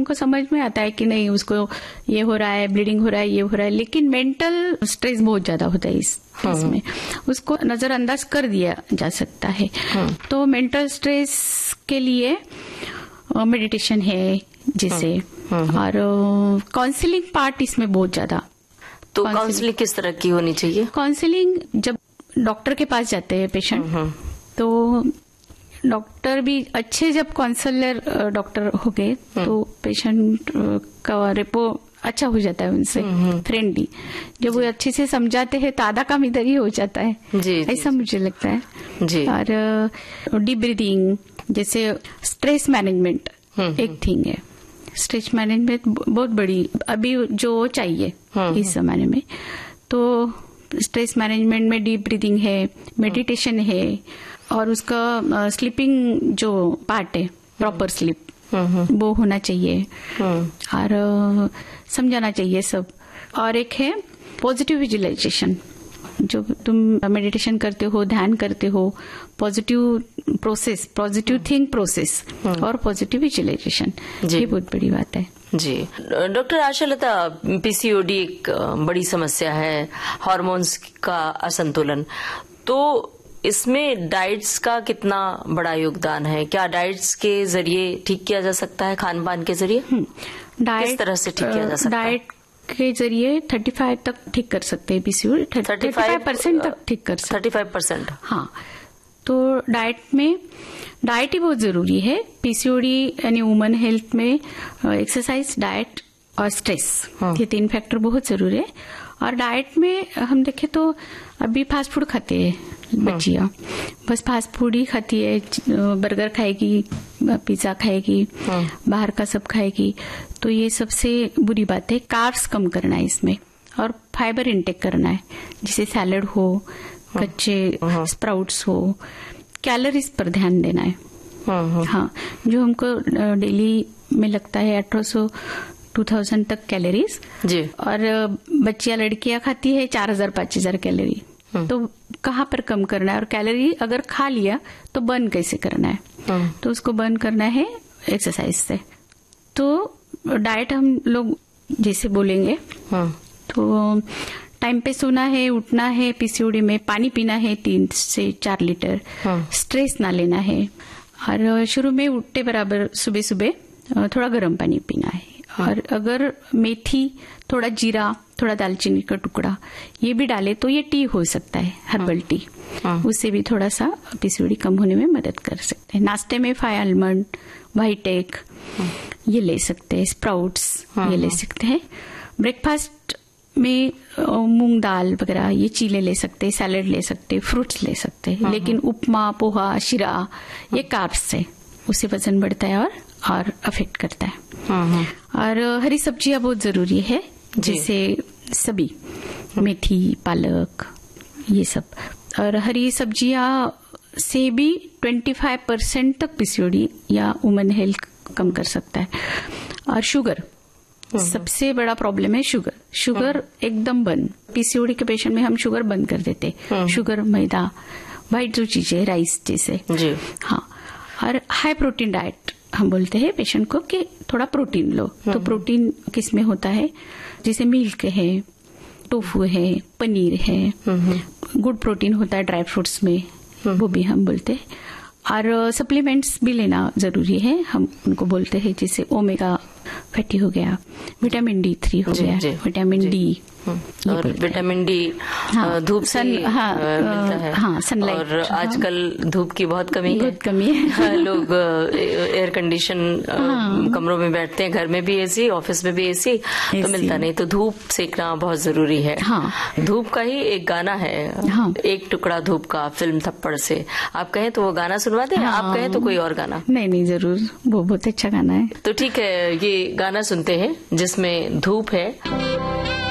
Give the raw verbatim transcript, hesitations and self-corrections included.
को समझ में आता है कि नहीं उसको ये हो रहा है, ब्लीडिंग हो रहा है, ये हो रहा है, लेकिन मेंटल स्ट्रेस बहुत ज्यादा होता है इस केस में, उसको नजरअंदाज कर दिया जा सकता है। तो मेंटल स्ट्रेस के लिए मेडिटेशन है जैसे, और काउंसलिंग पार्ट इसमें बहुत ज्यादा। तो काउंसलिंग किस तरह की होनी चाहिए? काउंसलिंग जब डॉक्टर के पास जाते हैं पेशेंट, तो डॉक्टर भी अच्छे, जब काउंसलर डॉक्टर हो गए तो पेशेंट का रेपो अच्छा हो जाता है उनसे, फ्रेंडली। जब वो अच्छे से समझाते हैं तो आधा काम इधर ही हो जाता है, जी, ऐसा जी, मुझे लगता है जी। और डीप ब्रीदिंग, जैसे स्ट्रेस मैनेजमेंट एक थिंग है। स्ट्रेस मैनेजमेंट बहुत बड़ी अभी जो चाहिए इस जमाने में। तो स्ट्रेस मैनेजमेंट में डीप ब्रीदिंग है, मेडिटेशन है, और उसका स्लीपिंग जो पार्ट है, प्रॉपर स्लीप, वो होना चाहिए, और समझाना चाहिए सब। और एक है पॉजिटिव विजुअलाइजेशन, जो तुम मेडिटेशन करते हो, ध्यान करते हो, positive process, positive think process और पॉजिटिव विजुअलाइजेशन, ये बहुत बड़ी बात है जी। डॉक्टर आशालता, पीसीओडी एक बड़ी समस्या है, हार्मोन्स का असंतुलन, तो इसमें डाइट्स का कितना बड़ा योगदान है? क्या डाइट्स के जरिए ठीक किया जा सकता है, खान पान के जरिए? डाइट किस तरह से ठीक किया जा सकता है? डाइट के जरिए पैंतीस तक ठीक कर सकते हैं पीसीओडी, पैंतीस परसेंट तक ठीक कर सकते हैं। पैंतीस परसेंट हाँ। तो डाइट में, डाइट ही बहुत जरूरी है पीसीओडी यानी वुमन हेल्थ में। एक्सरसाइज, डाइट और स्ट्रेस, ये तीन फैक्टर बहुत जरूरी है। और डाइट में हम देखें तो अभी फास्ट फूड खाते हैं बच्चियां, बस फास्ट फूड ही खाती है, बर्गर खाएगी, पिज्जा खाएगी, बाहर का सब खाएगी, तो ये सबसे बुरी बात है। कार्ब्स कम करना है इसमें, और फाइबर इंटेक करना है, जैसे सैलड हो, कच्चे स्प्राउट्स हो, कैलोरीज पर ध्यान देना है। हाँ, जो हमको डेली में लगता है अठारह सौ टू थाउजेंड तक कैलोरीज जी, और बच्चियां लड़कियां खाती है चार हजार पांच हजार कैलोरी, तो कहाँ पर कम करना है? और कैलोरी अगर खा लिया तो बर्न कैसे करना है? तो उसको बर्न करना है एक्सरसाइज से। तो डाइट हम लोग जैसे बोलेंगे, तो टाइम पे सोना है, उठना है, पीसीओडी में पानी पीना है तीन से चार लीटर, स्ट्रेस ना लेना है, और शुरू में उठते बराबर सुबह सुबह थोड़ा गर्म पानी पीना है। और अगर मेथी, थोड़ा जीरा, थोड़ा दालचीनी का टुकड़ा ये भी डाले तो ये टी हो सकता है, हर्बल टी, उससे भी थोड़ा सा पीसीओडी कम होने में मदद कर सकते हैं। नाश्ते में फाइव आलमंड, व्हाइट एग ये ले सकते हैं, स्प्राउट्स ये ले सकते हैं। ब्रेकफास्ट में मूंग दाल वगैरह ये चीले ले सकते हैं, सैलेड ले सकते हैं, फ्रूट्स ले सकते हैं। लेकिन उपमा, पोहा, शिरा ये कार्ब्स से, उससे वजन बढ़ता है और और अफेक्ट करता है। और हरी सब्जियां बहुत जरूरी है, जैसे सभी मेथी, पालक ये सब। और हरी सब्जियां से भी पच्चीस परसेंट तक पीसीओडी या वुमन हेल्थ कम कर सकता है। और शुगर सबसे बड़ा प्रॉब्लम है, शुगर शुगर एकदम बंद। पीसीओडी के पेशेंट में हम शुगर बंद कर देते, शुगर, मैदा, व्हाइट जो चीजें, राइस जैसे जी। हाँ, और हाई प्रोटीन डाइट हम बोलते हैं पेशेंट को कि थोड़ा प्रोटीन लो। तो प्रोटीन किस में होता है? जैसे मिल्क है, टोफू है, पनीर है, गुड प्रोटीन होता है ड्राई फ्रूट्स में, वो भी हम बोलते हैं। और सप्लीमेंट्स भी लेना जरूरी है, हम उनको बोलते हैं, जैसे ओमेगा फैटी हो गया, विटामिन डी थ्री हो गया, विटामिन डी, और विटामिन डी हाँ, धूप से हाँ, मिलता है हाँ, सनलाइट। और आजकल धूप की बहुत कमी है, बहुत कमी है। लोग एयर कंडीशन हाँ, कमरों में बैठते हैं, घर में भी एसी, ऑफिस में भी एसी, तो मिलता नहीं, तो धूप सेकना बहुत जरूरी है। हाँ, धूप का ही एक गाना है, हाँ, एक टुकड़ा धूप का, फिल्म थप्पड़ से। आप कहें तो वो गाना सुनवा दें, हाँ, आप कहें तो कोई और गाना? नहीं नहीं, जरूर, वो बहुत अच्छा गाना है। तो ठीक है, ये गाना सुनते हैं जिसमें धूप है।